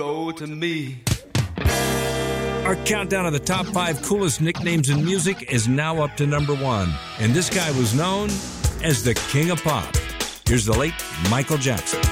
Go to me. Our countdown of the top 5 coolest nicknames in music is now up to number 1. And this guy was known as the King of Pop. Here's the late Michael Jackson.